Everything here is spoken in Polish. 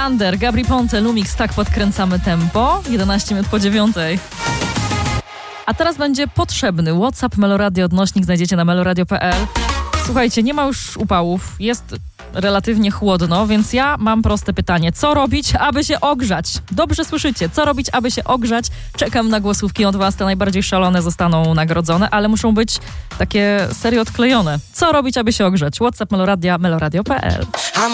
Thunder, Gabry Ponte, Lumix, tak podkręcamy tempo. 11 minut po 9. A teraz będzie potrzebny WhatsApp Meloradio odnośnik, znajdziecie na meloradio.pl. Słuchajcie, nie ma już upałów, jest relatywnie chłodno, więc ja mam proste pytanie. Co robić, aby się ogrzać? Dobrze słyszycie, co robić, aby się ogrzać? Czekam na głosówki od was, te najbardziej szalone zostaną nagrodzone, ale muszą być takie serio odklejone. Co robić, aby się ogrzać? WhatsApp Meloradia, meloradio.pl.